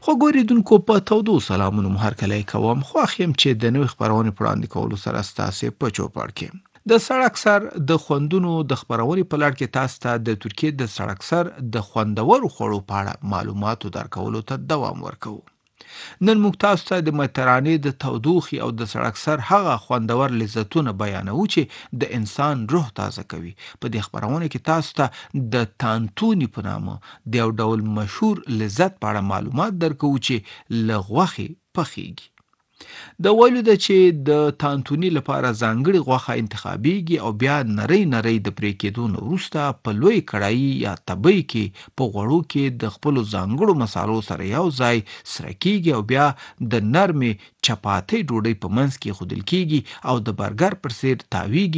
خوږو اورېدونکو په تودو سلامونو مو هرکلی کوم. خوښ یم چې د نوې خپرونې په وړاندې کولو سره ستاسې په چوپړ کې د سړک سر د خوندونو د خپرونې په لړ کې تاسو ته د ترکیې د سړک سر د خوندورو خوړو په اړه معلوماتو درکولو ته دوام ورکوو. نن موږ تاسو ته د مدیترانې د تودوخې او د سړک سر هغه خوندور لذتونه بیانوو چې د انسان روح تازه کوي. په دې خپرونه کې تاسو ته د تانتوني په نامه د یو ډول مشهور لذت په اړه معلومات درکوو چې له غوښې پخیږي. د ویلو ده چې د تانتوني لپاره ځانګړې غوښه انتخابیږي او بیا نری نری د پرې کېدو نه وروسته په لوی کړایي یا تبۍ کې په غوړو کې د خپلو ځانګړو مسالو سره یو ځای سره کېږي او بیا د نرمې چپاتۍ ډوډۍ په منځ کې ایښودل کېږي او د برګر پر څیر تاویږي